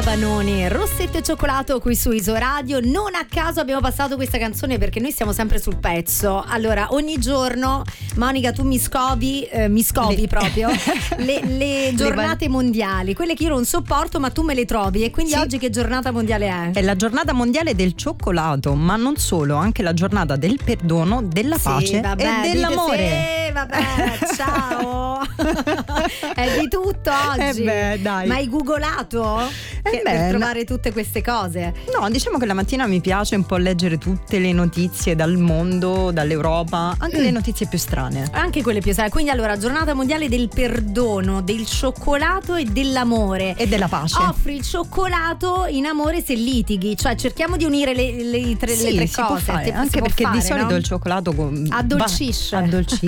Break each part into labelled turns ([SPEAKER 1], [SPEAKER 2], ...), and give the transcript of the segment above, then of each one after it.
[SPEAKER 1] Vanoni, Rossetto e cioccolato qui su Iso Radio. Non a caso abbiamo passato questa canzone perché noi siamo sempre sul pezzo. Allora, ogni giorno, Monica, tu mi scovi proprio le giornate mondiali, quelle che io non sopporto, ma tu me le trovi. E quindi
[SPEAKER 2] sì.
[SPEAKER 1] Oggi che giornata mondiale è?
[SPEAKER 2] È la giornata mondiale del cioccolato, ma non solo, anche la giornata del perdono, della pace e dell'amore.
[SPEAKER 1] Sì, vabbè, ciao. È di tutto oggi.
[SPEAKER 2] Dai.
[SPEAKER 1] Ma hai googolato per trovare tutte queste cose?
[SPEAKER 2] No, diciamo che la mattina mi piace un po' leggere tutte le notizie dal mondo, dall'Europa, anche le notizie più strane.
[SPEAKER 1] Anche quelle più strane. Quindi allora, giornata mondiale del perdono, del cioccolato e dell'amore.
[SPEAKER 2] E della pace.
[SPEAKER 1] Offri il cioccolato in amore se litighi, cioè cerchiamo di unire le tre cose.
[SPEAKER 2] Può fare, anche perché di solito, no? Il cioccolato
[SPEAKER 1] addolcisce.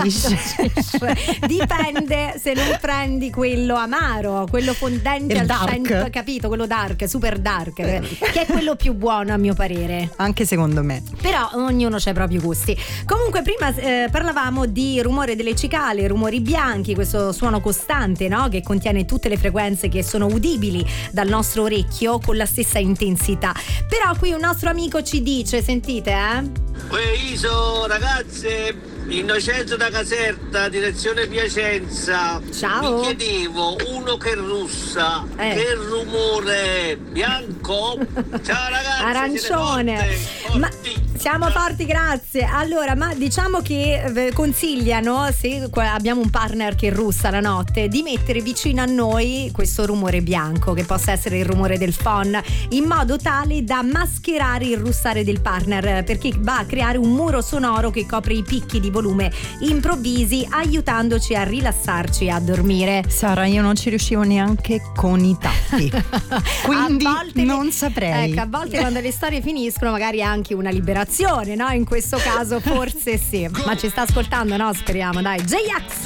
[SPEAKER 1] Dipende se non prendi quello amaro, quello fondente
[SPEAKER 2] il
[SPEAKER 1] al
[SPEAKER 2] dark.
[SPEAKER 1] 100, capito? Quello dark, super dark, che è quello più buono a mio parere.
[SPEAKER 2] Anche secondo me.
[SPEAKER 1] Però ognuno c'ha i propri gusti. Comunque prima parlavamo di rumore delle cicale, rumori bianchi, questo suono costante, no? Che contiene tutte le frequenze che sono udibili dal nostro orecchio con la stessa intensità. Però qui un nostro amico ci dice, sentite,
[SPEAKER 3] Iso, ragazze, Innocenzo da Caserta, direzione Piacenza.
[SPEAKER 1] Ciao.
[SPEAKER 3] Mi chiedevo, uno che russa, che rumore bianco? Ciao ragazzi.
[SPEAKER 1] Arancione. Ma siamo forti, grazie. Allora, ma diciamo che consigliano, se abbiamo un partner che russa la notte, di mettere vicino a noi questo rumore bianco, che possa essere il rumore del phon, in modo tale da mascherare il russare del partner, perché va a creare un muro sonoro che copre i picchi di volume improvvisi, aiutandoci a rilassarci e a dormire.
[SPEAKER 2] Sara, io non ci riuscivo neanche con i tappi, quindi non saprei.
[SPEAKER 1] Ecco, a volte quando le storie finiscono magari è anche una liberazione, no? In questo caso forse sì. Ma ci sta ascoltando, no? Speriamo, dai. J-Ax!